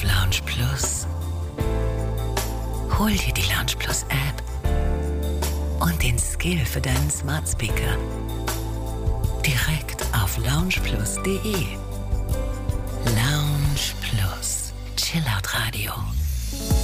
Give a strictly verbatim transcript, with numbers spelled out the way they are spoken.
Lounge Plus. Hol dir die Lounge Plus App und den Skill für deinen Smart Speaker direkt auf lounge plus punkt de. Lounge Plus. Chillout Radio.